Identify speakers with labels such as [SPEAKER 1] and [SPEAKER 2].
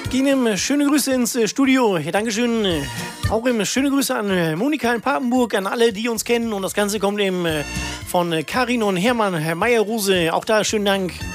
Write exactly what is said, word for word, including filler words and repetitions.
[SPEAKER 1] Gehen ihm schöne Grüße ins Studio. Ja, Dankeschön. Auch ihm schöne Grüße an Monika in Papenburg, an alle, die uns kennen. Und das Ganze kommt eben von Karin und Hermann Meyer-Rose. Auch da schönen Dank.